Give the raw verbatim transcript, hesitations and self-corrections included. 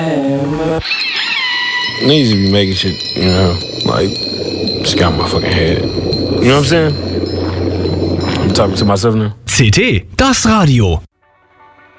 Niggas be making shit, you know, like, just got my fucking head. You know what I'm saying? I'm talking to myself now. C T, das Radio.